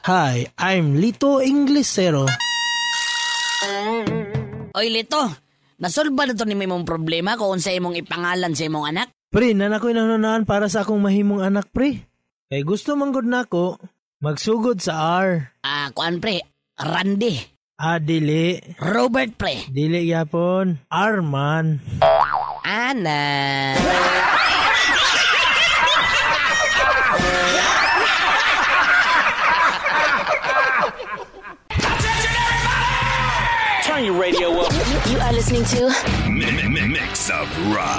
Hi, I'm Lito Inglesero. Oy, Lito, nasolba na to ni may mong problema kung sa imong ipangalan sa imong anak? Pre, nanakoy nanunaan para sa akong mahimong anak, pre. Kay gusto manggod nako magsugod sa R. Kuan pre, Randy. Dili. Robert pre. Dili yapon. Arman. Ana. Turn your radio up. You are listening to Mix Up Rock.